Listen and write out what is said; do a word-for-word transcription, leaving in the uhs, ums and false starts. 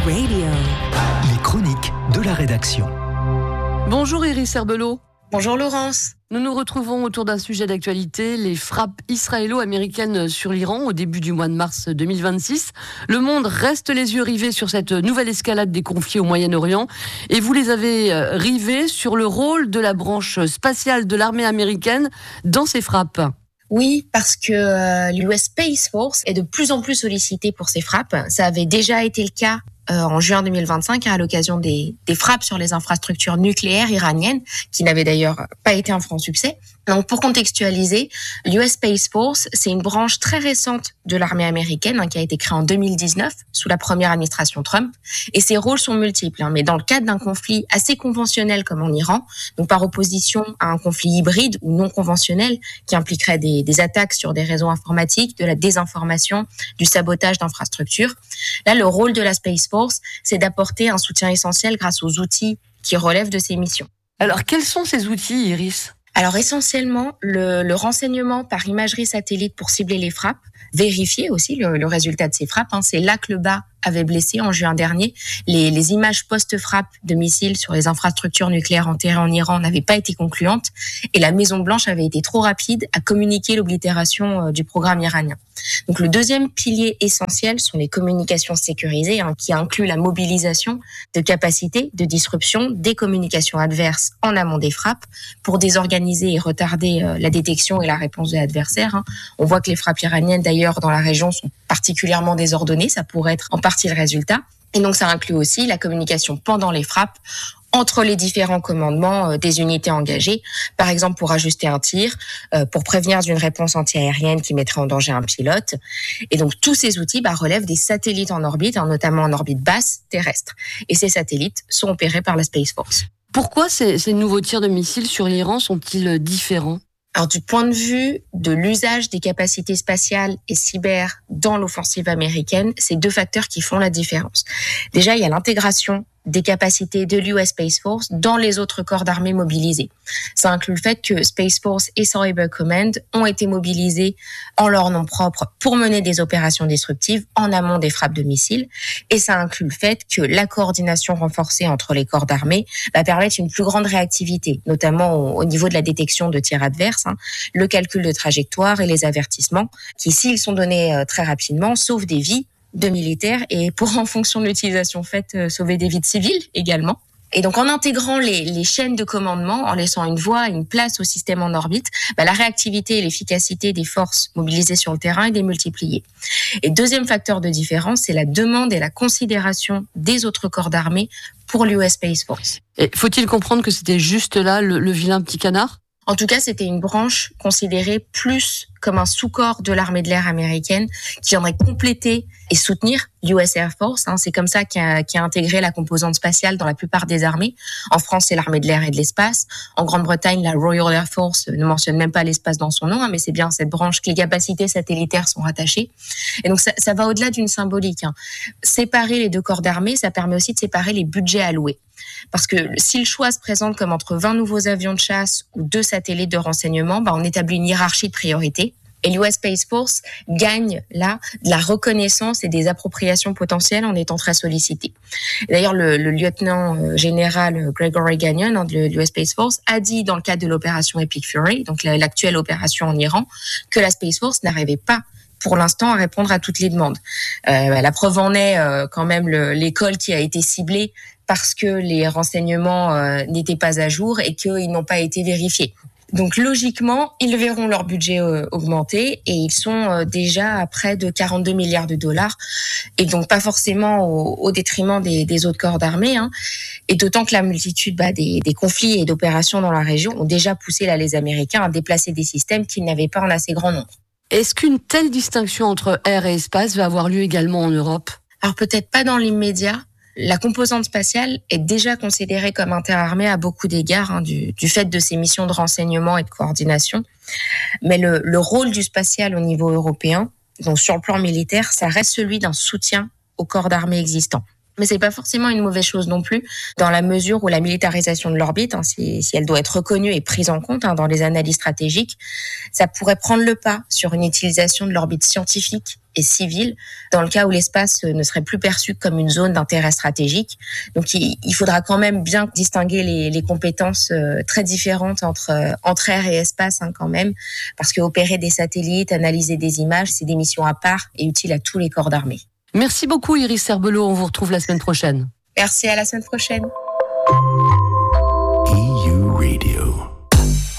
Radio. Les chroniques de la rédaction. Bonjour Iris Herbelot. Bonjour Laurence. Nous nous retrouvons autour d'un sujet d'actualité, les frappes israélo-américaines sur l'Iran au début du mois de mars deux mille vingt-six. Le monde reste les yeux rivés sur cette nouvelle escalade des conflits au Moyen-Orient. Et vous les avez rivés sur le rôle de la branche spatiale de l'armée américaine dans ces frappes. Oui, parce que euh, l'U S Space Force est de plus en plus sollicitée pour ces frappes. Ça avait déjà été le cas euh, en juin deux mille vingt-cinq à l'occasion des, des frappes sur les infrastructures nucléaires iraniennes, qui n'avaient d'ailleurs pas été un franc succès. Donc, pour contextualiser, l'U S Space Force, c'est une branche très récente de l'armée américaine hein, qui a été créée en deux mille dix-neuf sous la première administration Trump. Et ses rôles sont multiples. Hein, mais dans le cadre d'un conflit assez conventionnel comme en Iran, donc par opposition à un conflit hybride ou non conventionnel qui impliquerait des, des attaques sur des réseaux informatiques, de la désinformation, du sabotage d'infrastructures, là, le rôle de la Space Force, c'est d'apporter un soutien essentiel grâce aux outils qui relèvent de ses missions. Alors, quels sont ces outils, Iris ? Alors essentiellement, le, le renseignement par imagerie satellite pour cibler les frappes, vérifier aussi le, le résultat de ces frappes. Hein, c'est là que le bas avait blessé en juin dernier. Les, les images post-frappe de missiles sur les infrastructures nucléaires enterrées en Iran n'avaient pas été concluantes et la Maison-Blanche avait été trop rapide à communiquer l'oblitération euh, du programme iranien. Donc le deuxième pilier essentiel sont les communications sécurisées, hein, qui inclut la mobilisation de capacités de disruption des communications adverses en amont des frappes pour désorganiser et retarder euh, la détection et la réponse de l'adversaire. Hein. On voit que les frappes iraniennes d'ailleurs dans la région sont particulièrement désordonnées, ça pourrait être en partie le résultat. Et donc ça inclut aussi la communication pendant les frappes entre les différents commandements euh, des unités engagées, par exemple pour ajuster un tir, euh, pour prévenir d'une réponse antiaérienne qui mettrait en danger un pilote. Et donc tous ces outils bah, relèvent des satellites en orbite, hein, notamment en orbite basse terrestre. Et ces satellites sont opérés par la Space Force. Pourquoi ces, ces nouveaux tirs de missiles sur l'Iran sont-ils différents ? Alors, du point de vue de l'usage des capacités spatiales et cyber dans l'offensive américaine, c'est deux facteurs qui font la différence. Déjà, il y a l'intégration des capacités de l'U S Space Force dans les autres corps d'armée mobilisés. Ça inclut le fait que Space Force et Cyber Command ont été mobilisés en leur nom propre pour mener des opérations disruptives en amont des frappes de missiles. Et ça inclut le fait que la coordination renforcée entre les corps d'armée va permettre une plus grande réactivité, notamment au, au niveau de la détection de tirs adverses, hein, le calcul de trajectoire et les avertissements, qui, s'ils sont donnés euh, très rapidement, sauvent des vies de militaires et pour, en fonction de l'utilisation faite, euh, sauver des vies de civils également. Et donc, en intégrant les, les chaînes de commandement, en laissant une voie, une place au système en orbite, bah, la réactivité et l'efficacité des forces mobilisées sur le terrain est démultipliée. Et deuxième facteur de différence, c'est la demande et la considération des autres corps d'armée pour l'U S Space Force. Et faut-il comprendre que c'était juste là le, le vilain petit canard ? En tout cas, c'était une branche considérée plus comme un sous-corps de l'armée de l'air américaine qui viendrait compléter et soutenir l'U S Air Force. Hein. C'est comme ça qu'il a, qu'il a intégré la composante spatiale dans la plupart des armées. En France, c'est l'armée de l'air et de l'espace. En Grande-Bretagne, la Royal Air Force ne mentionne même pas l'espace dans son nom, hein, mais c'est bien cette branche que les capacités satellitaires sont rattachées. Et donc, ça, ça va au-delà d'une symbolique. Hein. Séparer les deux corps d'armée, ça permet aussi de séparer les budgets alloués. Parce que si le choix se présente comme entre vingt nouveaux avions de chasse ou deux satellites de renseignement, bah on établit une hiérarchie de priorité. Et l'U S Space Force gagne là de la reconnaissance et des appropriations potentielles en étant très sollicité. D'ailleurs, le, le lieutenant général Gregory Gagnon hein, de l'U S Space Force a dit dans le cadre de l'opération Epic Fury, donc l'actuelle opération en Iran, que la Space Force n'arrivait pas pour l'instant à répondre à toutes les demandes. Euh, la preuve en est euh, quand même le, l'école qui a été ciblée parce que les renseignements euh, n'étaient pas à jour et qu'ils n'ont pas été vérifiés. Donc logiquement, ils verront leur budget euh, augmenter et ils sont euh, déjà à près de quarante-deux milliards de dollars et donc pas forcément au, au détriment des, des autres corps d'armée. Hein. Et d'autant que la multitude bah, des, des conflits et d'opérations dans la région ont déjà poussé là, les Américains à déplacer des systèmes qu'ils n'avaient pas en assez grand nombre. Est-ce qu'une telle distinction entre air et espace va avoir lieu également en Europe ? Alors peut-être pas dans l'immédiat. La composante spatiale est déjà considérée comme interarmée à beaucoup d'égards hein, du, du fait de ses missions de renseignement et de coordination. Mais le, le rôle du spatial au niveau européen, donc sur le plan militaire, ça reste celui d'un soutien aux corps d'armée existants. Mais c'est pas forcément une mauvaise chose non plus, dans la mesure où la militarisation de l'orbite, hein, si, si elle doit être reconnue et prise en compte hein, dans les analyses stratégiques, ça pourrait prendre le pas sur une utilisation de l'orbite scientifique et civile, dans le cas où l'espace ne serait plus perçu comme une zone d'intérêt stratégique. Donc il, il faudra quand même bien distinguer les, les compétences euh, très différentes entre, euh, entre air et espace hein, quand même, parce que opérer des satellites, analyser des images, c'est des missions à part et utiles à tous les corps d'armée. Merci beaucoup Iris Serbelot, on vous retrouve la semaine prochaine. Merci, à la semaine prochaine.